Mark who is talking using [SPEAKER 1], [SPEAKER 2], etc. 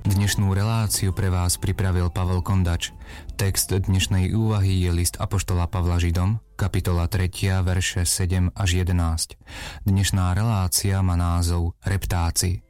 [SPEAKER 1] Dnešnú reláciu pre vás pripravil Pavel Kondač. Text dnešnej úvahy je list apoštola Pavla Židom, kapitola 3, verše 7 až 11. Dnešná relácia má názov Reptáci.